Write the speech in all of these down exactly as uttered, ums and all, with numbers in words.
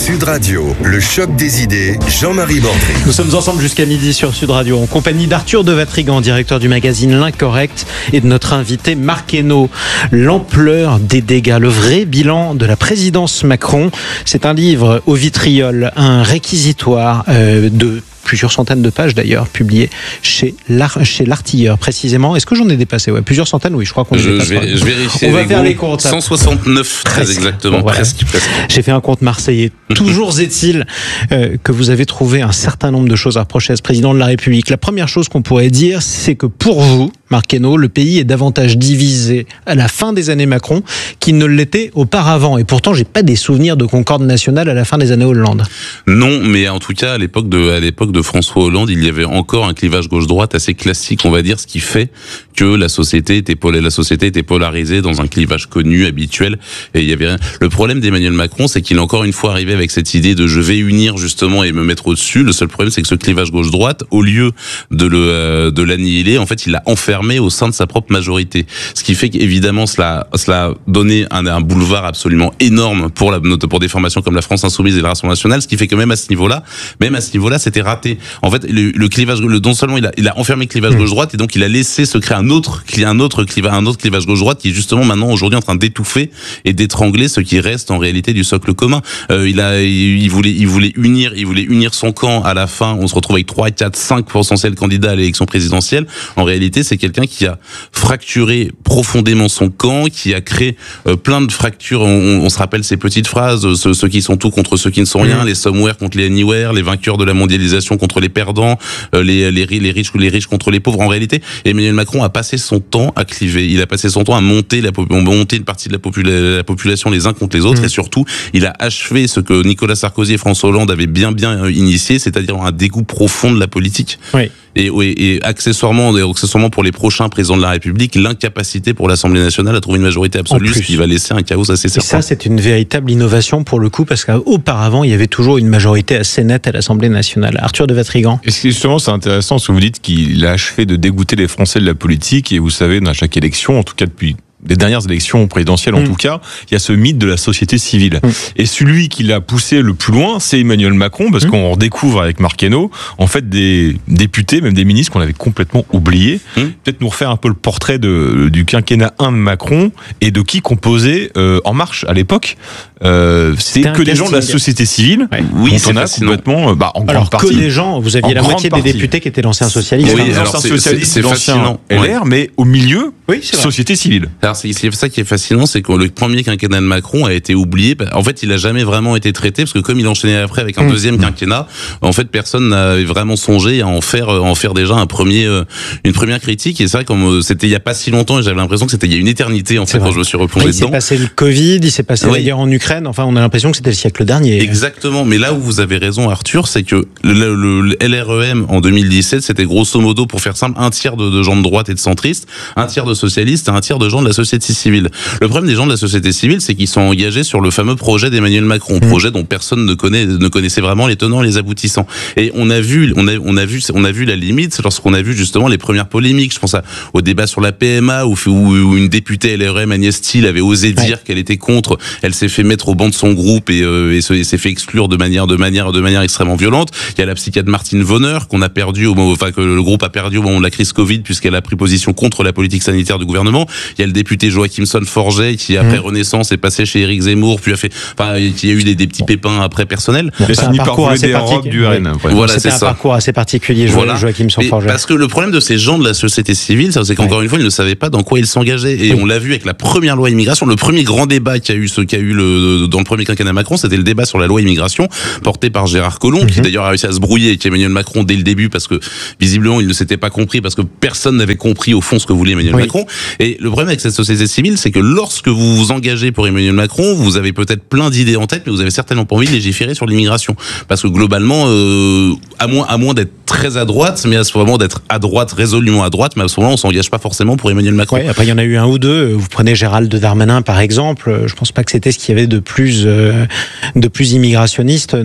Sud Radio, le choc des idées, Jean-Marie Bordry. Nous sommes ensemble jusqu'à midi sur Sud Radio, en compagnie d'Arthur de Vatrigan, directeur du magazine L'Incorrect, et de notre invité Marc Hainaut. L'ampleur des dégâts, le vrai bilan de la présidence Macron. C'est un livre au vitriol, un réquisitoire euh, de plusieurs centaines de pages d'ailleurs, publié chez, l'Ar- chez l'Artilleur précisément. Est-ce que j'en ai dépassé? Ouais, plusieurs centaines, oui, je crois qu'on je, les dépasse. Je, vais, je vérifie. On va faire les comptes. cent soixante-neuf, très presque. exactement, Bon, voilà. presque, presque. J'ai fait un compte marseillais. Toujours est-il euh, que vous avez trouvé un certain nombre de choses à reprocher à ce président de la République. La première chose qu'on pourrait dire, c'est que pour vous, Marc Hainaut, le pays est davantage divisé à la fin des années Macron qu'il ne l'était auparavant. Et pourtant, j'ai pas des souvenirs de concorde nationale à la fin des années Hollande. Non, mais en tout cas, à l'époque de, à l'époque de François Hollande, il y avait encore un clivage gauche-droite assez classique, on va dire, ce qui fait que la société était, pol- la société était polarisée dans un clivage connu, habituel, et il y avait rien. Le problème d'Emmanuel Macron, c'est qu'il est encore une fois arrivé avec cette idée de je vais unir justement et me mettre au-dessus. Le seul problème, c'est que ce clivage gauche-droite, au lieu de le, euh, de l'annihiler, en fait, il l'a enfermé au sein de sa propre majorité. Ce qui fait qu'évidemment, cela, cela a donné un, un boulevard absolument énorme pour la, pour des formations comme la France Insoumise et le Rassemblement National, ce qui fait que même à ce niveau-là, même à ce niveau-là, c'était raté. En fait, le, le clivage, le, non seulement il a, il a enfermé le clivage gauche-droite, et donc il a laissé se créer un autre, un autre clivage, un autre clivage gauche-droite qui est justement maintenant aujourd'hui en train d'étouffer et d'étrangler ce qui reste en réalité du socle commun. Euh, il a, il, il voulait, il voulait unir, il voulait unir son camp. À la fin, on se retrouve avec trois, quatre, cinq potentiels candidats à l'élection présidentielle. En réalité, c'est quelqu'un qui a fracturé profondément son camp, qui a créé euh, plein de fractures. On, on se rappelle ces petites phrases, ceux, ceux qui sont tout contre ceux qui ne sont rien, mmh. les somewhere contre les anywhere, les vainqueurs de la mondialisation contre les perdants, euh, les, les, les riches les riches contre les pauvres. En réalité, Emmanuel Macron a passé son temps à cliver. Il a passé son temps à monter la monter une partie de la, popula- la population les uns contre les autres, mmh. et surtout, il a achevé ce que Nicolas Sarkozy et François Hollande avaient bien bien initié, c'est-à-dire un dégoût profond de la politique. Oui. Et, et, et accessoirement, et accessoirement pour les prochains présidents de la République, l'incapacité pour l'Assemblée nationale à trouver une majorité absolue, ce qui va laisser un chaos assez certain. Et ça, c'est une véritable innovation pour le coup, parce qu'auparavant, il y avait toujours une majorité assez nette à l'Assemblée nationale. Arthur de Vatrigan. Et justement, c'est intéressant ce que vous dites, qu'il a achevé de dégoûter les Français de la politique, et vous savez, dans chaque élection, en tout cas depuis des dernières élections présidentielles en mmh. tout cas, il y a ce mythe de la société civile. Mmh. Et celui qui l'a poussé le plus loin, c'est Emmanuel Macron, parce mmh. qu'on redécouvre avec Marc Hainaut, en fait, des députés, même des ministres qu'on avait complètement oubliés. Mmh. Peut-être nous refaire un peu le portrait de, du quinquennat un de Macron, et de qui composait euh, En Marche à l'époque. Euh, c'est que des gens de la société civile. Ouais. Oui, c'est on a complètement, bah, en alors, grande partie. que des gens, vous aviez la moitié des députés qui étaient d'anciens socialistes. Oui, hein. alors l'ancien c'est, socialiste, c'est, c'est l'ancien L R, ouais. mais au milieu, oui, c'est société civile. Alors c'est, c'est ça qui est fascinant, c'est que le premier quinquennat de Macron a été oublié. En fait, il a jamais vraiment été traité, parce que comme il enchaînait après avec un mmh. deuxième quinquennat, en fait, personne n'avait vraiment songé à en faire, à en faire déjà un premier, une première critique. Et c'est vrai, comme c'était il y a pas si longtemps, et j'avais l'impression que c'était il y a une éternité en fait quand je me suis replongé dedans. Il s'est passé le Covid, il s'est passé oui. la guerre en Ukraine. Enfin, on a l'impression que c'était le siècle dernier. Exactement. Mais là où vous avez raison, Arthur, c'est que le, le, le L R E M en deux mille dix-sept, c'était grosso modo, pour faire simple, un tiers de, de gens de droite et de centristes, un tiers de socialistes et un tiers de gens de la société civile. Le problème des gens de la société civile, c'est qu'ils sont engagés sur le fameux projet d'Emmanuel Macron, mmh. projet dont personne ne connaît, ne connaissait vraiment les tenants et les aboutissants. Et on a vu, on a, on a vu, on a vu la limite lorsqu'on a vu justement les premières polémiques. Je pense à, au débat sur la P M A où, où une députée L R E M, Agnès Thiel, avait osé dire ouais. qu'elle était contre. Elle s'est fait mettre au banc de son groupe et, euh, et, se, et s'est fait exclure de manière, de manière, de manière extrêmement violente. Il y a la psychiatre Martine Vonner qu'on a perdu au moment, enfin que le groupe a perdu au moment de la crise Covid puisqu'elle a pris position contre la politique sanitaire du gouvernement. Il y a le député Joachimson Forget qui après mmh. Renaissance est passé chez Éric Zemmour, puis a fait, enfin, il y a eu des, des petits pépins après personnels. Bon, c'est, un parcours assez particulier. R N, voilà, c'était c'est un ça. parcours assez particulier, voilà. Joachimson Forget. Parce que le problème de ces gens de la société civile, c'est qu'encore ouais. une fois, ils ne savaient pas dans quoi ils s'engageaient. Et oui. on l'a vu avec la première loi immigration. Le premier grand débat qu'il y a eu, ce qu'il y a eu le, dans le premier quinquennat Macron, c'était le débat sur la loi immigration, porté par Gérard Collomb, mm-hmm. qui d'ailleurs a réussi à se brouiller avec Emmanuel Macron dès le début, parce que visiblement, il ne s'était pas compris, parce que personne n'avait compris au fond ce que voulait Emmanuel oui. Macron. Et le problème avec cette société civile, c'est que lorsque vous vous engagez pour Emmanuel Macron, vous avez peut-être plein d'idées en tête, mais vous avez certainement pas envie de légiférer sur l'immigration. Parce que globalement, euh, à moins, à moins d'être très à droite, mais à ce moment d'être à droite, résolument à droite, mais à ce moment, on s'engage pas forcément pour Emmanuel Macron. Ouais, après, il y en a eu un ou deux. Vous prenez Gérald Darmanin, par exemple. Je pense pas que c'était ce qu'il y avait de plus, euh, de plus immigrationniste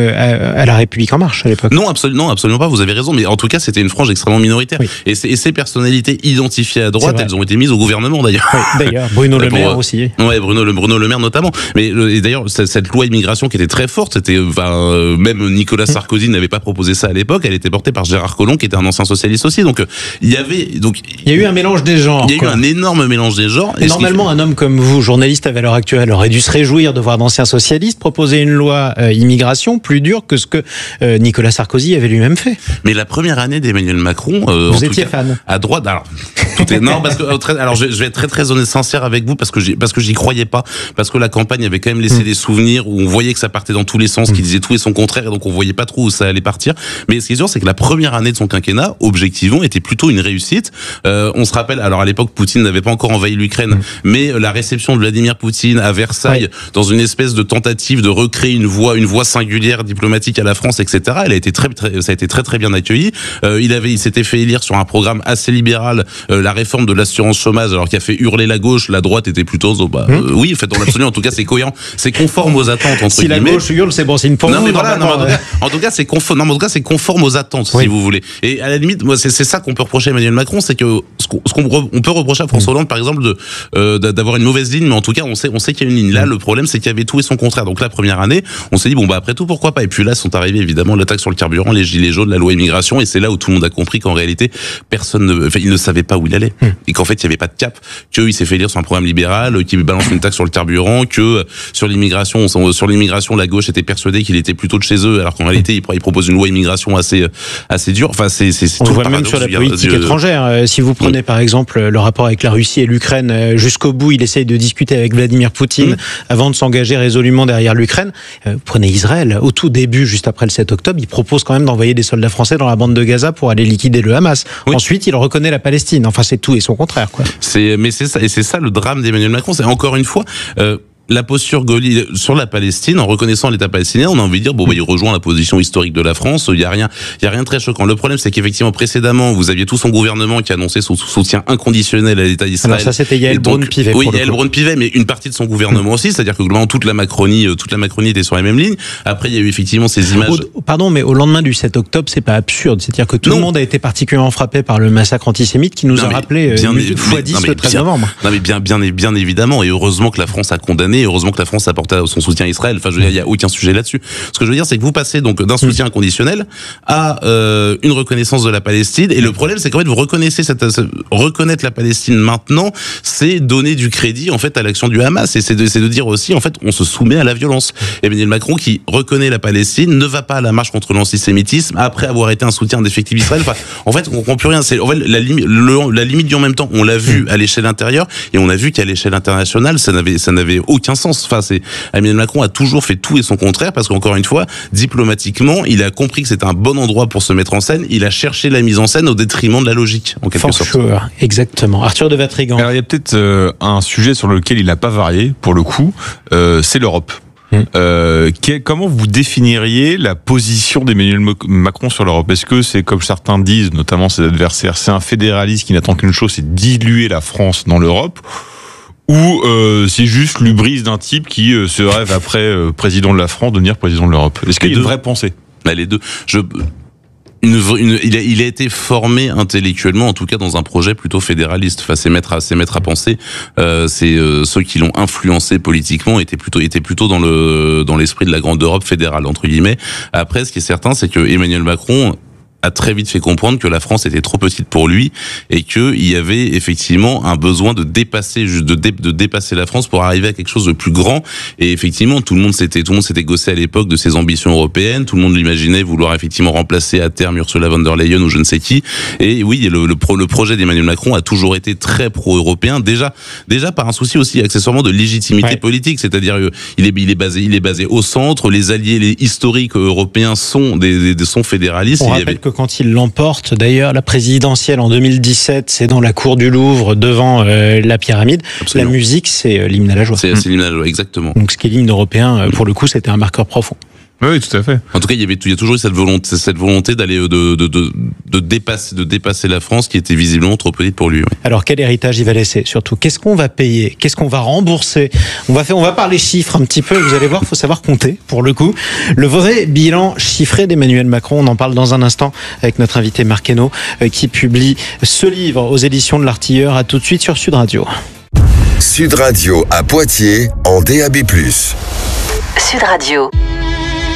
à la République en marche à l'époque. Non, absolument, absolument pas. Vous avez raison, mais en tout cas, c'était une frange extrêmement minoritaire. Oui. Et, et ces personnalités identifiées à droite, elles ont été mises au gouvernement d'ailleurs. Oui, d'ailleurs, Bruno Le Maire aussi. Ouais, Bruno Le Bruno Le Maire notamment. Mais et d'ailleurs, cette loi immigration qui était très forte, c'était, enfin, même Nicolas Sarkozy n'avait pas proposé ça à l'époque. Elle était portée par Gérard Collomb, qui était un ancien socialiste aussi. Donc il y avait, donc il y a eu un mélange des genres. Il y a quoi. eu un énorme mélange des genres. Et normalement, un homme comme vous, journaliste à valeur actuelle, aurait dû se réjouir de voir d'anciens socialistes proposer une loi euh, immigration plus dure que ce que euh, Nicolas Sarkozy avait lui-même fait. Mais la première année d'Emmanuel Macron, euh, vous en étiez tout cas, fan. À droite, alors tout est non parce que très, alors je, je vais être très très honnête, sincère avec vous parce que j'ai, parce que j'y croyais pas, parce que la campagne avait quand même laissé mmh. des souvenirs où on voyait que ça partait dans tous les sens, mmh. qu'il disait tout et son contraire, et donc on voyait pas trop où ça allait partir. Mais ce qui est sûr, c'est que la première année de son quinquennat, objectivement, était plutôt une réussite. Euh, on se rappelle, alors à l'époque, Poutine n'avait pas encore envahi l'Ukraine, mmh. mais la réception de Vladimir Poutine à Versailles, ouais. dans une espèce de tentative de recréer une voie, une voie singulière diplomatique à la France, et cetera. Elle a été très, très ça a été très très bien accueilli. Euh, il avait, il s'était fait élire sur un programme assez libéral, euh, la réforme de l'assurance chômage, alors qu'il a fait hurler la gauche, la droite était plutôt, oh, bah, mmh. euh, oui, en fait, dans l'absolu, en tout cas, c'est cohérent, c'est conforme aux attentes, entre si guillemets. Si la gauche hurle, c'est bon signe pour non, vous. Mais voilà, non, mais en tout cas, en tout cas, c'est conforme, non, mais en tout cas, c'est conforme aux attentes, oui. si vous voulez. Et à la limite, moi, c'est, c'est ça qu'on peut reprocher à Emmanuel Macron, c'est que ce qu'on, ce qu'on re, on peut reprocher à François mmh. Hollande, par exemple, de, euh, d'avoir une mauvaise ligne, mais en tout cas, on sait, on sait qu'il y a une ligne. Là, mmh. le problème, c'est qu'il y avait tout et son contraire. Donc la première année, on s'est dit, bon, bah, après tout, pourquoi pas? Et puis là, sont arrivés, évidemment, l'attaque sur le carburant, les gilets jaunes, la loi immigration, et c'est là où tout le monde a compris qu'en réalité, personne ne, enfin, il ne savait pas où il allait. Mmh. Et qu'en fait, il n'y avait pas de cap, qu'il s'est fait lire sur un programme libéral, qu'il balance une taxe sur le carburant, que sur l'immigration, sur l'immigration, la gauche était persuadée qu'il était plutôt de chez eux, alors qu'en réalité, il propose une loi immigration assez, assez dure. Enfin, c'est, c'est, c'est on tout voit le même sur la politique du... étrangère. Euh, si vous prenez, mmh. par exemple, le rapport avec la Russie et l'Ukraine, euh, jusqu'au bout, il essaye de discuter avec Vladimir Poutine mmh. avant de s'engager résolument derrière l'Ukraine. Euh, prenez Israël. Au tout début, juste après le sept octobre, il propose quand même d'envoyer des soldats français dans la bande de Gaza pour aller liquider le Hamas. Oui. Ensuite, il reconnaît la Palestine. Enfin, c'est tout et son contraire, quoi. C'est, mais c'est ça, et c'est ça le drame d'Emmanuel Macron. C'est encore une fois, euh, la posture gaulliste sur la Palestine, en reconnaissant l'État palestinien, on a envie de dire bon bah il rejoint la position historique de la France. Il y a rien, il y a rien de très choquant. Le problème c'est qu'effectivement précédemment vous aviez tout son gouvernement qui annonçait son soutien inconditionnel à l'État d'Israël. Alors ça c'était Yael Braun-Pivet. Oui, Yael Braun-Pivet, mais une partie de son gouvernement aussi, c'est-à-dire que globalement toute la Macronie, toute la Macronie était sur la même ligne. Après il y a eu effectivement ces images. Au, pardon, mais au lendemain du sept octobre, c'est pas absurde. C'est-à-dire que tout non. le monde a été particulièrement frappé par le massacre antisémite qui nous non, a rappelé bien, une fois dix le treize novembre. Non mais bien, bien, bien évidemment, et heureusement que la France a condamné, heureusement que la France a porté son soutien à Israël. Enfin, je veux dire, il y a aucun sujet là-dessus. Ce que je veux dire, c'est que vous passez donc d'un soutien inconditionnel à euh, une reconnaissance de la Palestine. Et le problème, c'est qu'en fait, vous reconnaissez cette, cette reconnaître la Palestine maintenant, c'est donner du crédit en fait à l'action du Hamas. Et c'est de, c'est de dire aussi, en fait, on se soumet à la violence. Emmanuel Macron, qui reconnaît la Palestine, ne va pas à la marche contre l'antisémitisme après avoir été un soutien d'effectif Israël. Enfin, en fait, on comprend plus rien. C'est en fait la limite, le, la limite du en même temps. On l'a vu à l'échelle intérieure et on a vu qu'à l'échelle internationale, ça n'avait, ça n'avait aucun sens. Enfin, c'est Emmanuel Macron a toujours fait tout et son contraire parce qu'encore une fois, diplomatiquement, il a compris que c'était un bon endroit pour se mettre en scène. Il a cherché la mise en scène au détriment de la logique, en quelque For sorte. Sure. Exactement. Arthur de Vatrigan. Alors, il y a peut-être euh, un sujet sur lequel il n'a pas varié, pour le coup, euh, c'est l'Europe. Hum. Euh, quel, comment vous définiriez la position d'Emmanuel Macron sur l'Europe? Est-ce que c'est, comme certains disent, notamment ses adversaires, c'est un fédéraliste qui n'attend qu'une chose, c'est diluer la France dans l'Europe? Ou euh, c'est juste l'hubris d'un type qui euh, se rêve après euh, président de la France devenir président de l'Europe? Est-ce qu'il y a une vraie pensée? Bah, les deux. Je... Une, une, il, a, il a été formé intellectuellement, en tout cas dans un projet plutôt fédéraliste. Enfin, ses maîtres à, ses maîtres à penser, euh, c'est euh, ceux qui l'ont influencé politiquement étaient plutôt, étaient plutôt dans le dans l'esprit de la grande Europe fédérale entre guillemets. Après, ce qui est certain, c'est que Emmanuel Macron a très vite fait comprendre que la France était trop petite pour lui et qu'il y avait effectivement un besoin de dépasser, de, dé, de dépasser la France pour arriver à quelque chose de plus grand. Et effectivement, tout le monde s'était, tout le monde s'était gossé à l'époque de ses ambitions européennes. Tout le monde l'imaginait vouloir effectivement remplacer à terme Ursula von der Leyen ou je ne sais qui. Et oui, le, le, pro, le projet d'Emmanuel Macron a toujours été très pro-européen. Déjà, déjà par un souci aussi accessoirement de légitimité ouais. politique. C'est-à-dire, il est, il est basé, il est basé au centre. Les alliés, les historiques européens sont des, des sont fédéralistes. On rappelle que quand il l'emporte, d'ailleurs, la présidentielle en deux mille dix-sept, c'est dans la cour du Louvre, devant euh, la pyramide. Absolument. La musique, c'est euh, l'hymne à la joie. C'est, c'est l'hymne à la joie, exactement. Donc, ce qui est l'hymne européen, euh, pour le coup, c'était un marqueur profond. Oui, tout à fait. En tout cas, il y avait, il y a toujours eu cette volonté, cette volonté d'aller de, de, de, de dépasser, de dépasser la France, qui était visiblement trop petite pour lui. Oui. Alors, quel héritage il va laisser? Surtout, qu'est-ce qu'on va payer? Qu'est-ce qu'on va rembourser? On va faire, on va parler chiffres un petit peu. Vous allez voir, il faut savoir compter, pour le coup. Le vrai bilan chiffré d'Emmanuel Macron, on en parle dans un instant avec notre invité Marc Hainaut, qui publie ce livre aux éditions de l'Artilleur. À tout de suite sur Sud Radio. Sud Radio à Poitiers, en D A B plus. Sud Radio.